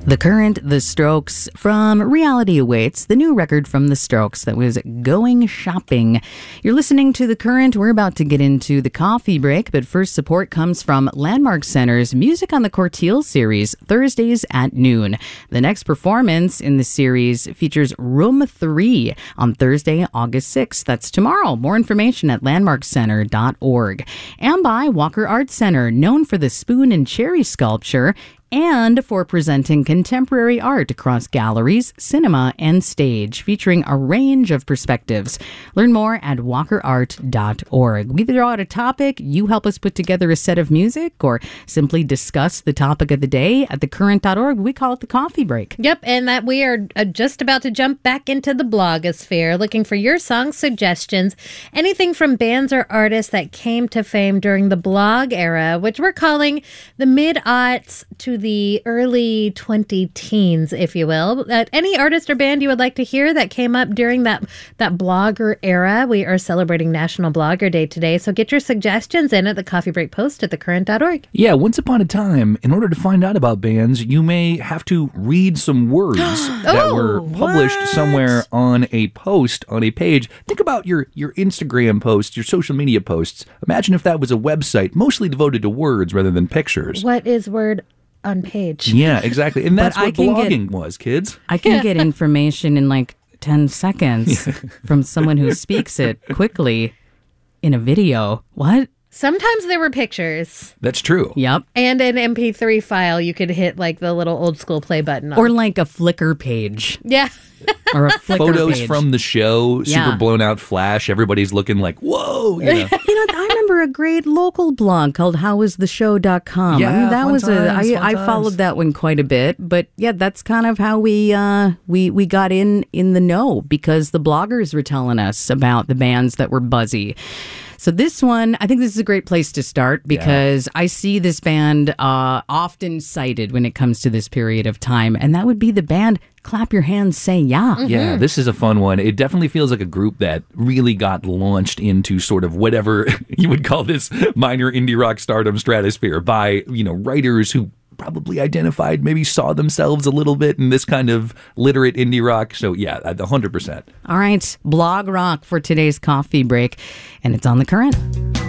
The Current, The Strokes. From Reality Awaits, the new record from The Strokes that was Going Shopping. You're listening to The Current. We're about to get into the coffee break, but first support comes from Landmark Center's Music on the Cortile series, Thursdays at noon. The next performance in the series features Room 3 on Thursday, August 6th. That's tomorrow. More information at landmarkcenter.org. And by Walker Art Center, known for the spoon and cherry sculpture, and for presenting contemporary art across galleries, cinema, and stage, featuring a range of perspectives. Learn more at walkerart.org. We throw out a topic, you help us put together a set of music, or simply discuss the topic of the day at thecurrent.org. We call it the coffee break. Yep, and that we are just about to jump back into the blogosphere, looking for your song suggestions, anything from bands or artists that came to fame during the blog era, which we're calling the mid-aughts to the early 20-teens, if you will. Any artist or band you would like to hear that came up during that blogger era. We are celebrating National Blogger Day today, so get your suggestions in at the Coffee Break Post at thecurrent.org. Yeah, once upon a time, in order to find out about bands, you may have to read some words that were published somewhere on a post, on a page. Think about your Instagram posts, your social media posts. Imagine if that was a website mostly devoted to words rather than pictures. What is word on page? Yeah, exactly. And that's what blogging was, kids. I can get information in like 10 seconds from someone who speaks it quickly in a video. What? Sometimes there were pictures. That's true. Yep. And an MP3 file you could hit like the little old school play button on. Or like a Flickr page. Yeah. Or a Flickr Photos page. from the show, super blown out flash. Everybody's looking like, whoa. You know? I remember a great local blog called howwastheshow.com. Yeah, I mean, that fun was times. I followed that one quite a bit, but yeah, that's kind of how we got in the know, because the bloggers were telling us about the bands that were buzzy. So this one, I think this is a great place to start, because I see this band often cited when it comes to this period of time, and that would be the band Clap Your Hands, Say Yeah. Mm-hmm. Yeah, this is a fun one. It definitely feels like a group that really got launched into sort of whatever you would call this minor indie rock stardom stratosphere by, writers who probably identified, maybe saw themselves a little bit in this kind of literate indie rock. So yeah, 100%. All right, blog rock for today's coffee break, and it's on The Current.